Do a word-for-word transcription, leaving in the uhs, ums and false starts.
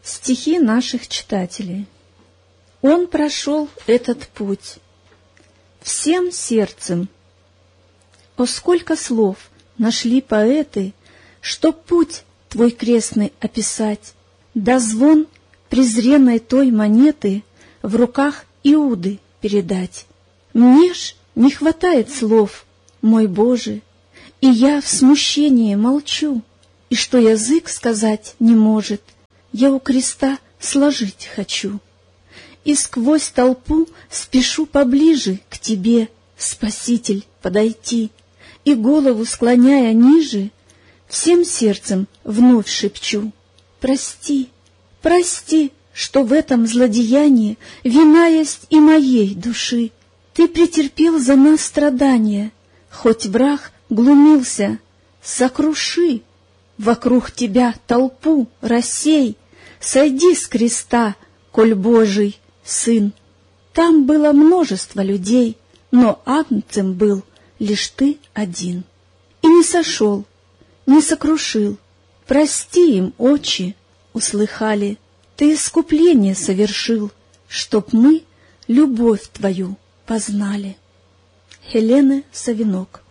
Стихи наших читателей. Он прошел этот путь всем сердцем. О, сколько слов нашли поэты, чтоб путь твой крестный описать, да звон презренной той монеты в руках Иуды передать. Мне ж не хватает слов, мой Боже, и я в смущении молчу, и что язык сказать не может, я у креста сложить хочу. И сквозь толпу спешу поближе к тебе, Спаситель, подойти, и голову склоняя ниже, всем сердцем вновь шепчу: прости, прости, что в этом злодеянии вина есть и моей души. Ты претерпел за нас страдания, хоть враг глумился, сокруши вокруг тебя толпу, рассей, сойди с креста, коль Божий Сын. Там было множество людей, но агнцем был лишь ты один. И не сошел, не сокрушил, прости им, Отче, услыхали, ты искупление совершил, чтоб мы любовь твою познали. Хелена Савинок.